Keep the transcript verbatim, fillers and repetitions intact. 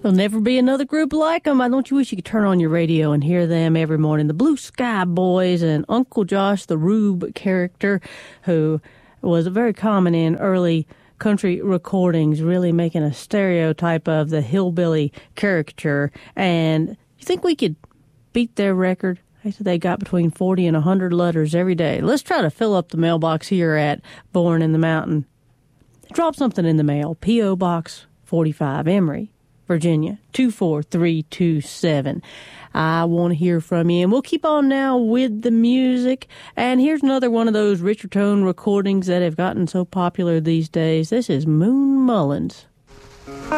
There'll never be another group like them. I don't you wish you could turn on your radio and hear them every morning. The Blue Sky Boys and Uncle Josh, the Rube character, who was very common in early country recordings, really making a stereotype of the hillbilly caricature. And you think we could beat their record? They said they got between forty and one hundred letters every day. Let's try to fill up the mailbox here at Born in the Mountain. Drop something in the mail. P O. Box forty-five, Emory, Virginia, two four three two seven. I want to hear from you. And we'll keep on now with the music. And here's another one of those Richard Tone recordings that have gotten so popular these days. This is Moon Mullins.